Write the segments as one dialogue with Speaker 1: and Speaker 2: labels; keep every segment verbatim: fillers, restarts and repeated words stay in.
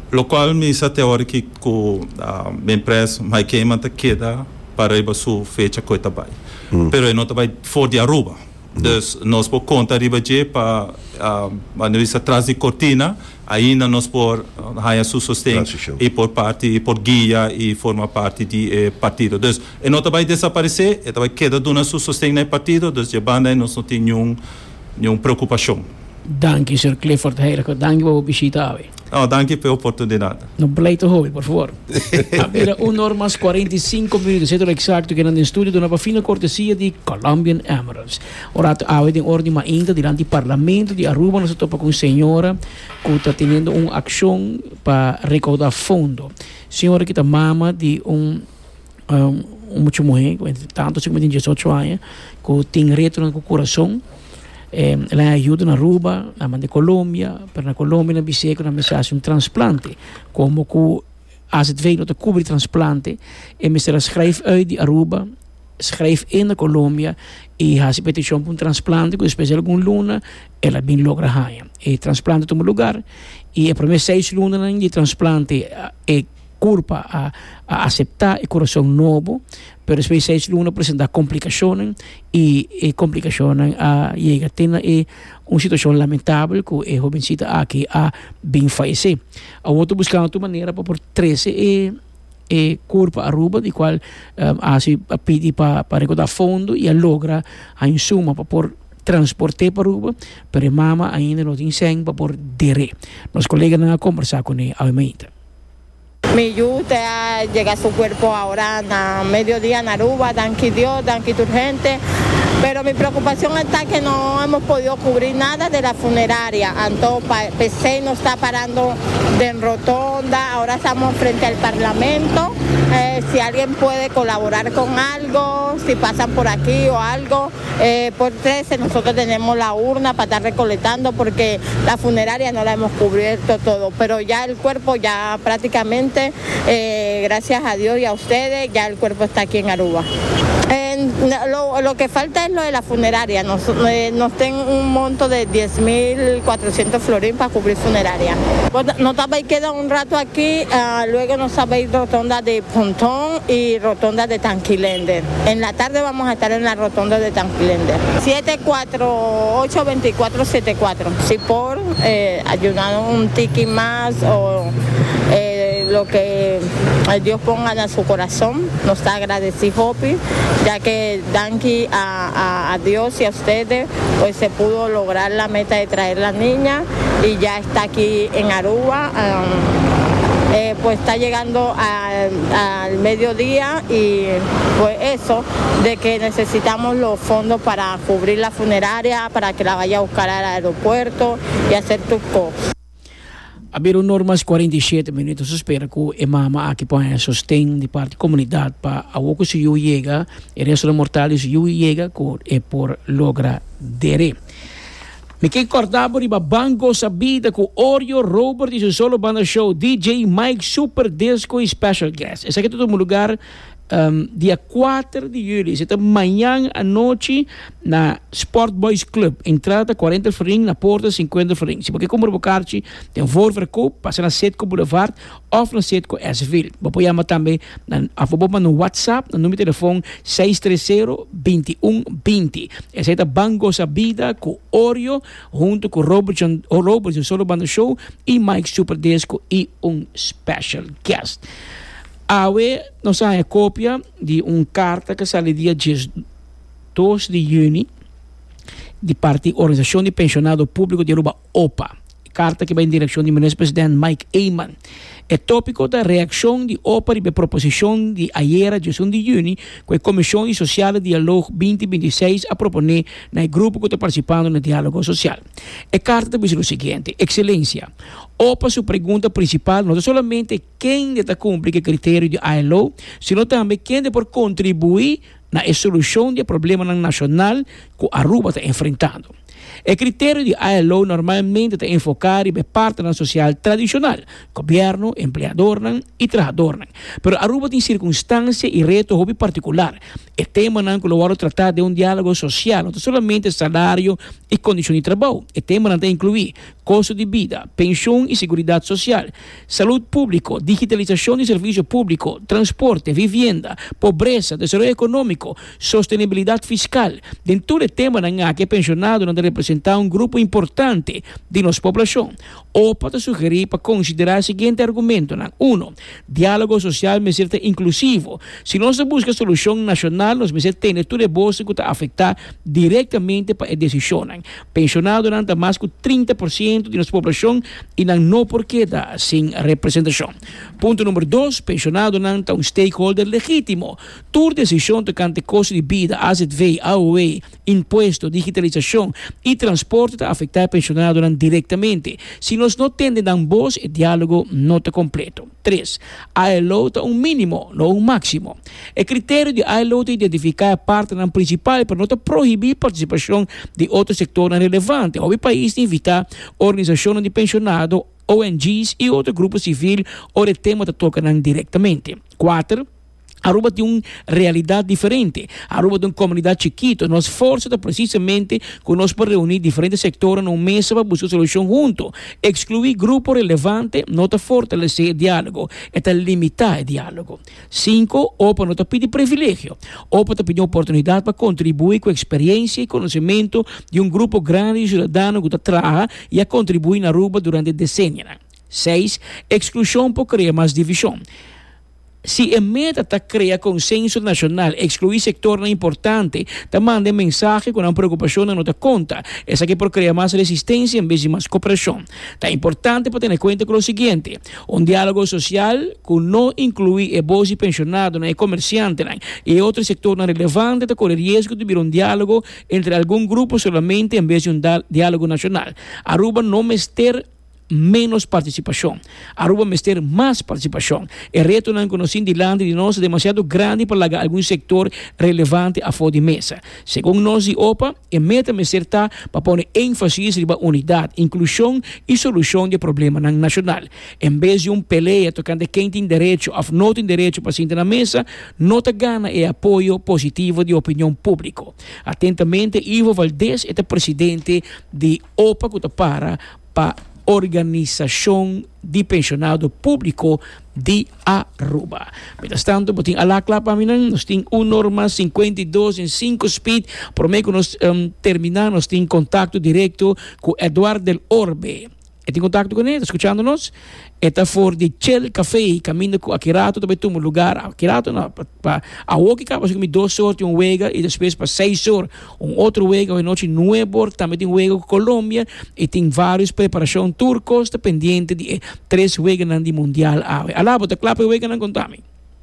Speaker 1: Lo cual me dice teórico que a minha empresa vai queimar queda para ir a sua fecha que está bem. Mm. Pero não está bem fora de Aruba. Mm. Dus nós por conta arriba de para a análise atrás de cortina, ainda nós por ganhar seu sustento e por parte e por guia e forma parte de eh, partido. Dus e não está bem desaparecer, e vai queda do nosso sustento no partido, dus de banda nós não tem nenhum nenhuma preocupação.
Speaker 2: Dank je, Sir Clifford Heilige. Dank je voor visita.
Speaker 1: Oh, dank je pela oportunidade.
Speaker 2: No pleito hobby, por favor. Había un hora más cuarenta y cinco minutos, es lo exacto que en el estudio de una fina cortesía de Colombian Emeralds. Ora, hay de orden más inta durante el Parlamento de Aruba, nos topa con señora que está teniendo una acción para recaudar fondos. Señora que está mama de un, um, un mucho mujer, tanto cincuenta y ocho años, que tiene reto en el corazón. Eh, la ayuda en Aruba, la manda de Colombia, pero en Colombia la biseco la mesa hace un trasplante, como que hace het weet dat de cubre trasplante, en me se schrijft uit die Aruba, schrijft in de Colombia, y hace petición por un trasplante, que especial con luna, y la bien logra haya. El trasplante toma lugar, y el primer seis lunas en el trasplante, eh, culpa a, a aceptar el corazón nuevo, pero después seis lunas presenta complicaciones y, y complicaciones a llega a tener eh, una situación lamentable que el jovencita aquí a bien fallecer. Ahora buscando tu manera para por trece eh, eh, culpa a Aruba, de cual um, hace pide para pa recordar fondo y logra a insuma para por transporte para Aruba, pero mama ainda no tiene sen para por dire. Los colegas van a conversar con él a medida.
Speaker 3: Mi yuta llega a su cuerpo ahora a mediodía en Aruba, danqui Dios, danqui urgente, pero mi preocupación está que no hemos podido cubrir nada de la funeraria. Entonces, P C no está parando de rotonda, ahora estamos frente al Parlamento. Eh, si alguien puede colaborar con algo, si pasan por aquí o algo, eh, por trece nosotros tenemos la urna para estar recolectando porque la funeraria no la hemos cubierto todo, pero ya el cuerpo ya prácticamente, eh, gracias a Dios y a ustedes, ya el cuerpo está aquí en Aruba. Eh, lo, lo que falta es lo de la funeraria, nos, eh, nos den un monto de diez mil cuatrocientos florines para cubrir funeraria. Nos sabéis queda un rato aquí, uh, luego nos sabéis rotonda de Pontón y rotonda de Tanquilender. En la tarde vamos a estar en la rotonda de Tanquilender. siete cuatro ocho dos cuatro siete cuatro. Si por eh, ayudar un tiki más o eh, lo que Dios ponga en su corazón, nos está agradecido, ya que danqui a, a, a Dios y a ustedes, pues se pudo lograr la meta de traer la niña y ya está aquí en Aruba. Um, eh, pues está llegando al, al mediodía y pues eso, de que necesitamos los fondos para cubrir la funeraria, para que la vaya a buscar al aeropuerto y hacer tus cosas.
Speaker 2: Haver normas cuarenta y siete minutos, espera que a mama aqui põe sostém de parte da comunidade para a que se eu chega, o resto dos mortais se eu chega é por logra dere. Me quem cortar por iba banco sabida com Oreo Robert e seu solo banda show D J Mike Super Disco e special guest. Esse aqui é todo um lugar um, dia quatro de julho, esta manhã à noite na Sport Boys Club, entrada quarenta florins, na porta cinquenta florins. Se você compra o carte, tem voorverkoop, passa na Setco Boulevard of na Setco S-Ville. Você chama também a favor no WhatsApp, no número de telefone seis três zero, dois um dois zero. Essa é a Banco Sabida com Oreo, junto com Robert o Robert, o solo banda show, e Mike Super Disco e um special guest. Awe nos há a cópia de uma carta que sale dia dois de junho de parte da Organização de Pensionado Público de Aruba, O P A. Carta que vai em direção do ministro-presidente Mike Eyman. É tópico da reação de O P A e a proposição de ayer, dia um de junho, com a Comissão Social de Diálogo vinte vinte e seis a proponer no grupo que está participando no diálogo social. A carta diz o seguinte: Excelência, O P A, sua pergunta principal não é somente quem deve cumprir o critério de I L O, sino também quem deve contribuir na solução do problema nacional que a Aruba está enfrentando. O critério de I L O normalmente está enfocado em parte da social tradicional, governo, empregador e trabalhador. Mas Aruba tem circunstâncias e retos hobby particular. O tema não é tratar de um diálogo social, não somente salário e condições de trabalho. O tema não inclui costo de vida, pensión y seguridad social, salud público, digitalización y servicio público, transporte, vivienda, pobreza, desarrollo económico, sostenibilidad fiscal. Dentro del tema que pensionado donde representa un grupo importante de nuestra población. O para sugerir para considerar el siguiente argumento. Uno, diálogo social me siente inclusivo. Si no se busca solución nacional, nos me siente tener todo el bolso que afecta directamente para la decisión. Pensionado durante más de treinta por ciento de nuestra población y no por queda sin representación. Punto número dos, pensionado durante un stakeholder legítimo. Tu decisión tocante costo de vida, A Z V, A O E, impuestos, digitalización y transporte te afecta al pensionado directamente. Si nos no tienden dan voz, el diálogo no está completo. Tres, A L O está un mínimo, no un máximo. El criterio de A L O te identificar parte principal, pero no te prohibir participación de otros sectores relevantes. O el país te invita organizaciones de pensionados, O N Gs y otros grupos civiles o el tema te tocan directamente. Cuatro, Aruba tiene una realidad diferente. Aruba es una comunidad chiquita. Nos esforza precisamente que nos podemos reunir diferentes sectores en una mesa para buscar solución juntos. Excluir grupos relevantes no te fortalece el diálogo, te limita el diálogo. Cinco, OPA no te pide privilegio. OPA te pide oportunidad para contribuir con experiencia y conocimiento de un grupo grande de ciudadanos que te trabaja y a contribuir en Aruba durante decenios. Seis, exclusión por crear más división. Si en meta te crea consenso nacional, excluir sectores importantes, te manda mensaje con una preocupación no te conta. Es aquí por crear más resistencia en vez de más cooperación. Es importante para tener cuenta con lo siguiente: un diálogo social que no incluye el voz y pensionado, el comerciante y otros sectores relevantes te corre riesgo de vivir un diálogo entre algún grupo solamente en vez de un diálogo nacional. Aruba no mester menos participación. Aruba mester más participación. El reto no conocido delante de nosotros es demasiado grande para algún sector relevante a fora de mesa. Según nos y OPA, el meta mester está para poner énfasis en la unidad, inclusión y solución de problemas nacional. En vez de un pelea tocando quien tiene derecho o no tiene derecho para sentar en la mesa, no te gana el apoyo positivo de opinión pública. Atentamente, Ivo Valdés, este presidente de OPA que te para para Organización de Pensionado Público de Aruba. Mientras tanto, botín a la clapa, nos tiene un norma cincuenta y dos en cinco speed. Por medio que nos um, terminar, nos tiene contacto directo con Eduardo del Orbe. Está en contacto con él, escuchándonos. Está for de Chel Café, caminho com a Kirato, também tem um lugar, a Kirato, para a Woki, para que dois horas um wega e depois para seis horas um outro wega, uma noite nuevo, também tem um wega com Colômbia e tem vários preparações turcos, pendiente de três wegas na de mundial. Alá, bota claro, wega não contame.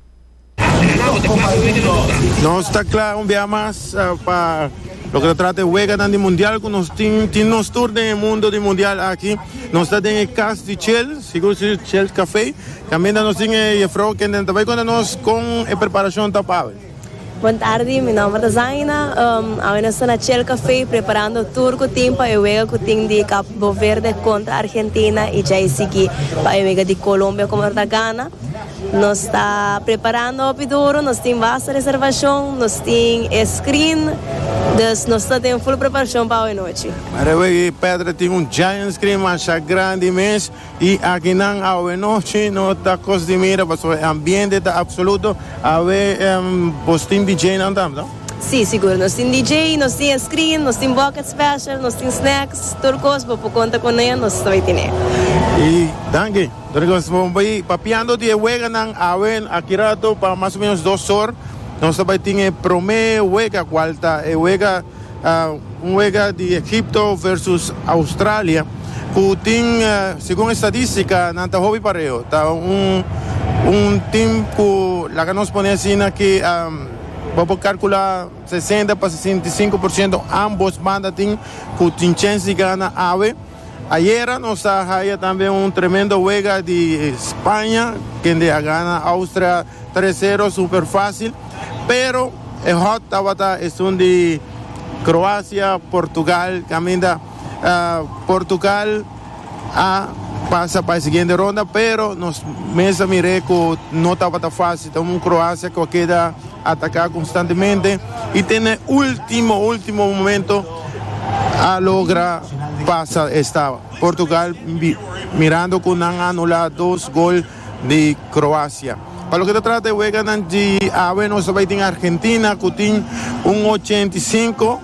Speaker 4: No está claro un día más uh, para lo que trata de juega de mundial con nos nos tour de mundo de mundial aquí nos está en el cast de Chel seguro si Chel Café también nos tiene el fro que também quando nos con a preparação tapada.
Speaker 5: Boa tarde, meu nome é Zaina. Um, eu estou na Chel Café preparando o tour que tem para o jogo que tem de Cabo Verde contra a Argentina e já seguir para o jogo de Colômbia contra a Gana. Nós está preparando o Piduro, nós temos vasta reservação, nós temos screen, nós temos full preparação para a noite.
Speaker 4: Mas Pedra tem um giant screen, mas é grande imenso e aqui não a noite não está coisa de mira, porque o ambiente está absoluto, a ver um, postinho D J não está, não?
Speaker 5: Sim, seguro. Nós temos D J, nós temos screen, nós temos bucket special, nós temos snacks, turcos, para conta com ele, nós também temos.
Speaker 4: E, danke. Nós vamos papiando de huega nan aven aqui rato para mais ou menos duas horas. Nós também temos promê huega qualta, huega um huega de Egipto versus Austrália. Que tem, segundo a estatística, não está hobby pareo. Tá um um time que lá que nós ponemos assim que vamos calcular sessenta para sessenta e cinco por cento ambos bandas têm que tem chance de ganhar ave. Ayer nos había también un tremendo juego de España, que gana Austria tres cero, súper fácil. Pero el hot es un de Croacia, Portugal, camina uh, Portugal a, pasa para la siguiente ronda, pero nos mesa miré que no estaba tan fácil. Tenemos Croacia que queda atacar constantemente y tiene último, último momento a lograr pasar esta Portugal vi, mirando que han anulado dos goles de Croacia. Para lo que se trata de jugar de ave nos va en Argentina que tiene un ochenta y cinco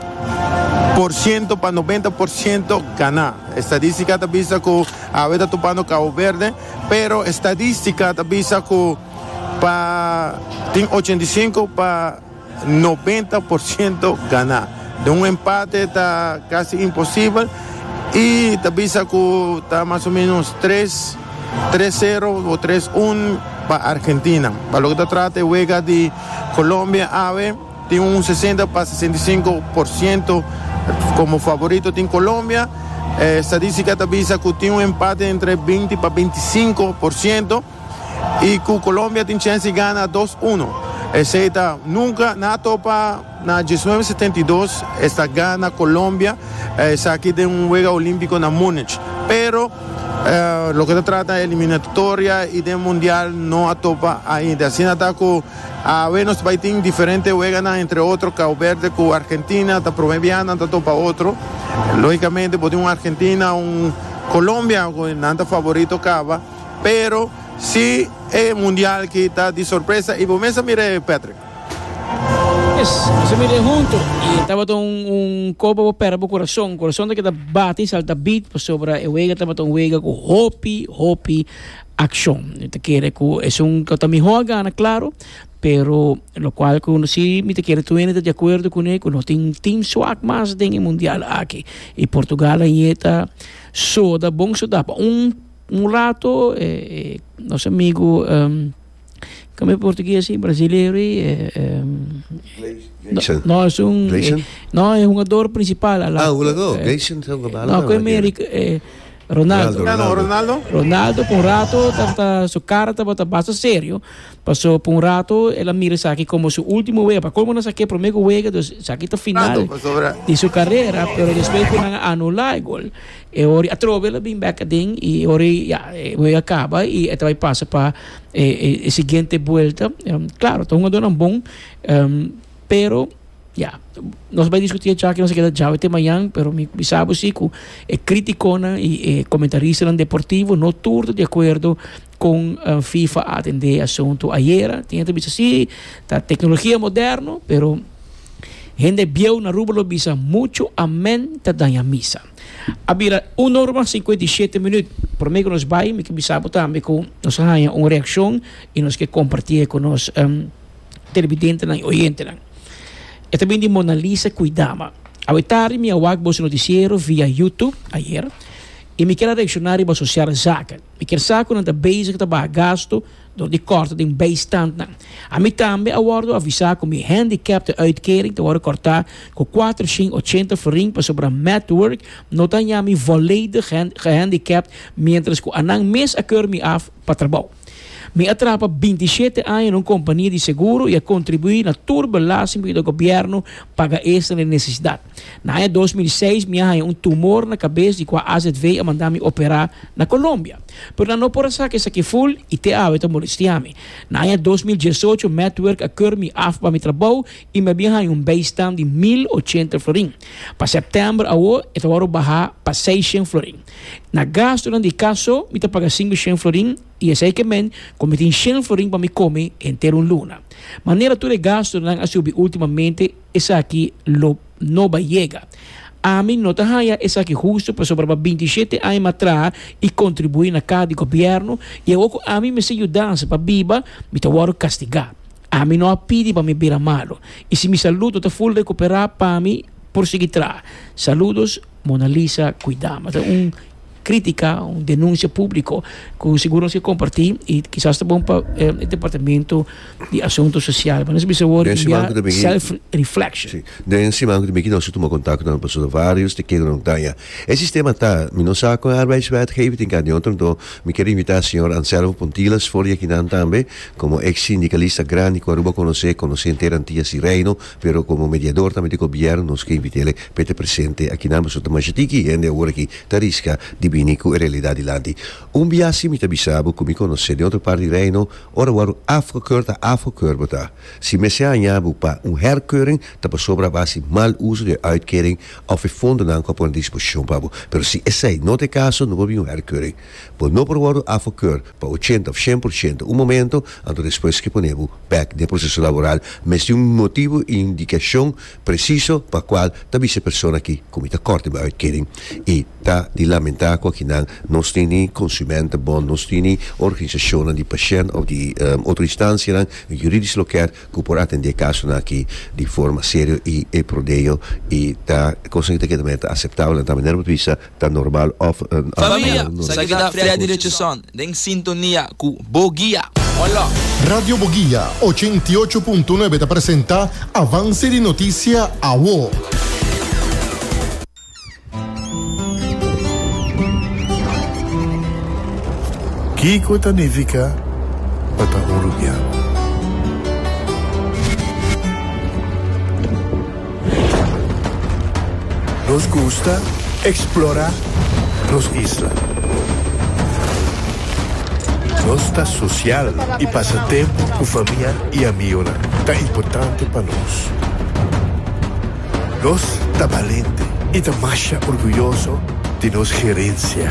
Speaker 4: por ciento para noventa por ciento ganar. Estadística te dice que ave está topando Cabo Verde, pero estadística te dice que para tiene ochenta y cinco para noventa por ciento ganar. De un empate está casi imposible y te dice que está más o menos tres cero o tres uno para Argentina. Para lo que se trata de juega de Colombia, ave tiene un sesenta para sesenta y cinco por ciento como favorito en Colombia. Eh, estadística te dice que tiene un empate entre veinte para veinticinco por ciento y que Colombia tiene chance de ganar dos uno. Esta nunca na topa na diecinueve setenta y dos esta gana Colombia eh, aquí de un juego olímpico en Múnich, pero eh, lo que se trata de eliminatoria y de mundial no atopa ainda. Así ataco a menos baitín diferente juegan entre otros Cabo Verde con Argentina, está provinciana, está topa otro. Lógicamente por un Argentina, un Colombia con nada favorito cava, pero sí es mundial que está de sorpresa y comienza mire Patrick.
Speaker 2: Yes, se mire junto y estaba todo un, un copo para o coração, coração de que bate salta beat sobre el juega estaba todo un juega con hopi hopi acción. Te quiere que es un que también juega gana claro, pero lo cual que uno sí me te quiere tú vienes de acuerdo con él, que no tiene team swag más de en el mundial aquí y Portugal ahí está soda bom soda un um rato eh, eh, nosso amigo um, como é português brasileiro eh, um, não é um eh, não é um jogador principal lá,
Speaker 6: ah o jogador Gleison
Speaker 2: não que América eh, Ronaldo
Speaker 4: Ronaldo Ronaldo
Speaker 2: Ronaldo por um rato tá sua cara estava tá bastante sério passou por um rato ela mira isso aqui como seu último juego para como não saque primeiro juego isso aqui tá final de sua carreira pero depois quando anular o gol e ora a trove ela vem back again e ora já o juego acaba e ela vai passar para a seguinte volta um, claro tá um jogador bom um, pero ya, nós vai discutir já que não se queda já até amanhã, pero me sabe sim que é criticona e é comentarista no deportivo, não tudo de acordo com a FIFA a atender assunto ayer, tinha também assim, tá tecnologia moderna, pero gente viu na rua bisa muito amém tá dando missa. Abira uma hora cinquenta e sete minutos, por meio que nós vai, me que sabe também com nós ganha uma reação e nós que compartilhar com nós um, televidente e oyente. E também de Mona Lisa Cuidama. A tarde, me awag vos noticiero via YouTube, ayer, e me quero reaccionar e associar a zaken. Me quero saco na bezig te ba gasto door die korte ding bijstand. A mim também awardo avisar com minha handicapte uitkering te worden cortar com quatrocentos e oitenta florin para sobre a network, nota me volledig gehandicapt, mientras que anang mes acur me af para trabalho. Me atrapa vinte e sete anos em uma companhia de seguro e a contribuir na turbelasting do governo para esta necessidade. Na ano dois mil e seis, me há um tumor na cabeça de qual a Z V a mandar me operar na Colômbia. Pero não por essa que isso aqui full e te aveta molestiame. Na ano dois mil e dezoito, o network acur me af para me trabalho e me há um bijstand de mil e oitenta florin. Para setembro, a o, eu vou baixar para seiscentos florin. Na gasto de caso, me paga quinhentos florin e é que men como tem cem florin para me comer em ter um luna. Maneira tu de gasto não a subir ultimamente essa aqui lo não vai chegar. A mim não tá haya essa aqui justo para sobre vinte e sete anos atrás e contribuir na casa de governo e eu a mim me se ajudança para biba me te vou castigar. A mim não a pedi para me virar malo. E se me saludo tá full recuperar para mim por seguir tra. Saludos Mona Lisa Cuidama. Um crítica, um denúncia público com seguro se compartilhar e quizás está bom para eh, o departamento de assunto social. Mas isso é self-reflection.
Speaker 6: Sim. Daí em cima de mim nós temos contato com pessoas vários, te quero não dar. Esse sistema tá, me não sabe com a arbeidswetgeving em cada outro, então me quero invitar o senhor Anselmo Pontilas, folha aqui também, como ex-sindicalista grande que Aruba conhece, conhece inteira antiga Sireno, pero como mediador também de governo, nós que invitele para presente aqui na nossa Machatiki, e agora aqui Tarisca de bini com a realidade lá de um biasi me tabisabo como conhecer de outra parte do reino ora o afgekeur da afgekeur bota se me se anhabo para um herkeuring da sobre a base mal uso de uitkering of fundo não com a disposição pabo pero se esse não é caso não vai um herkeuring por não por o afgekeur para oitenta ou cem por cento um momento então depois que ponemos back de processo laboral mas tem um motivo e indicação preciso para qual também se persona que como está corte para uitkering e tá de lamentar que não nós temos consumenten bom nós temos organizações de paciente ou de um, outra instância jurídico local que por atender caso aqui de forma séria e e prodeio e tá consequentemente aceitável da maneira de vista tá normal of uh,
Speaker 7: família sai da freia direção em sintonia com Boguia. Olá
Speaker 8: Radio Boguia oitenta e oito ponto nove te apresenta Avance de Notícia A W O.
Speaker 9: Kiko significa Patagorubiano. Nos gusta explorar las islas. Nos está social y pasa tiempo con familia y amigos. Tan importante para nos. Nos está valiente y está más orgulloso de nos gerencia.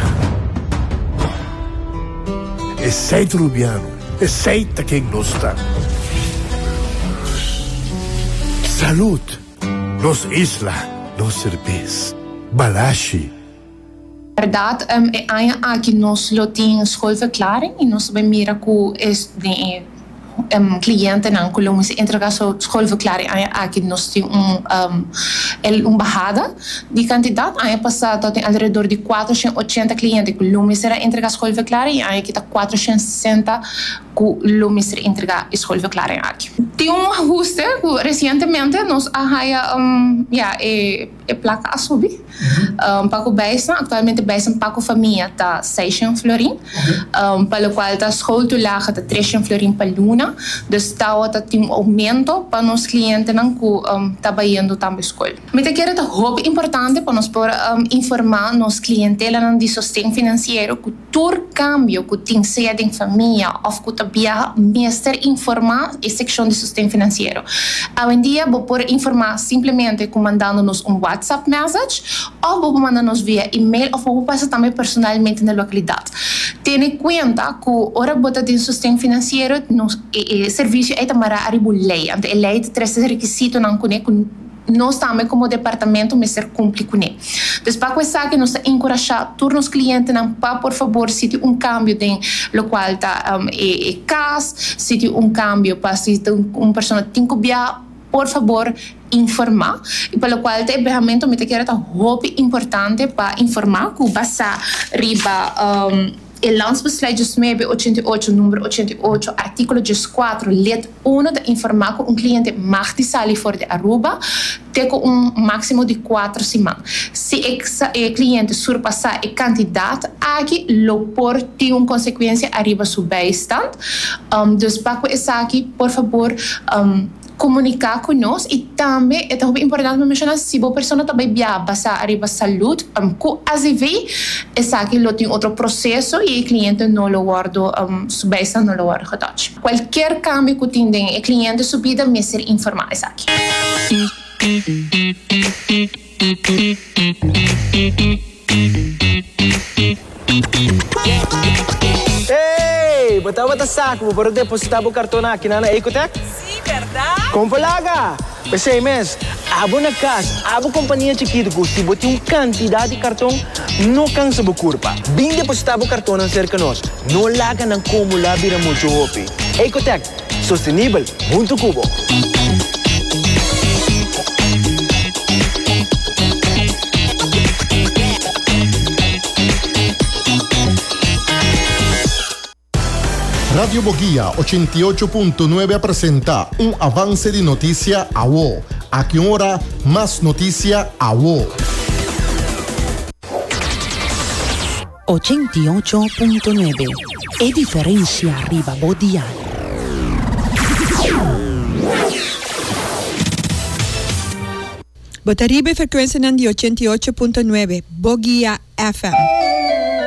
Speaker 9: Es seito rubiano, es seita quien nos está. Salud, nos isla, nos cerveza, balashi.
Speaker 10: Verdade, um, é aqui nós lo tem schoolverklaring e nós bem mira que es de um, cliente não Colômbia se entrega sua schoolverklaring aqui nós tem um um el embajada de candidato aí passado tem alrededor de quatrocentos e oitenta clientes Colômbia será entrega schoolverklaring aí que tá quatrocentos e sessenta Colômbia será entrega schoolverklaring aqui. Tem um ajuste que recentemente nós arraia um ja é é placa a subir um para o Beisan atualmente Beisan para a família tá seiscentos florin um para o qual tá school tu lá tá trezentos florin para luna dus tá outra tem um aumento para nos clientes não que um trabalhando também escola. Mas eu quero tá hobby importante para nós por um, informar nos clientela não de sustento financeiro que todo cambio que tem seja de família ou que também mestre informar a secção de sustento financeiro. Hoje em dia vou por informar simplesmente mandando-nos um WhatsApp message ou vou mandar-nos via e-mail ou vou passar também personalmente na localidade. Tenha em conta que ora bota de sustento financeiro nos e, e serviço é também a lei, então a lei traz requisito não conhece nós também como departamento me ser cumprir com ele. Então para começar que nós encorajar todos os clientes não para por favor se tem um cambio de lo qual tá um, é, é caso se tem um cambio para se tem uma pessoa tem que viajar por favor informar e pelo qual tem ferramenta me quero tá hobby importante para informar que basta riba um, el Landsbesluit dezenove oitenta e oito, número oitenta e oito, artículo quatro, letra um, de informar que um cliente mag de sair fora de Aruba, tem um máximo de quatro semanas. Se o cliente surpassar a quantidade, aqui, lo por ter uma consequência arriba do bijstand. Um, dus, para isso aqui, por favor, um, comunicar conosco e também é também importante mencionar se a pessoa também viaja arriba saúde um, com a Z V essa aqui lo tem outro processo e o cliente não lo guarda um, subesta não lo guarda reduz qualquer cambio que tem o cliente subida me ser informar essa aqui
Speaker 11: Hey, bata-bata saco, vou depositar o cartão aqui na Ecotec?
Speaker 12: Sim, verdade?
Speaker 11: Compalaga! Pensei, mas, abo na casa, abo companhia chiquita, se você tem uma quantidade de cartão, não cansa de curva. Bem depositar o cartão cerca de nós, não larga não como lá vira muito opi. Ecotec, sustentável, muito cubo.
Speaker 8: Radio Boguia oitenta e oito ponto nove apresenta um avance de notícia A W O. Aqui hora, mais notícia A W O.
Speaker 13: oitenta e oito ponto nove. É diferença arriba Bodia.
Speaker 14: Botaribe frequência de oitenta e oito ponto nove. Boguia F M.